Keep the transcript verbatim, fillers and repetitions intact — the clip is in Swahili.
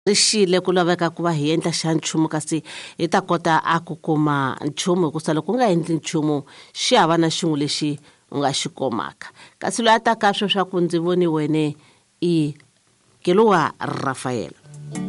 ri xile ku laveka ku va hi endla xa nchumu kasi hi ta kota a ku kuma nchumu hikusa loko u nga endli nchumu xi hava na xin'we lexi u nga xi kumaka. Kasi loyi a taka sweswo swa ku ndzi voni wene i Keloa Rafael.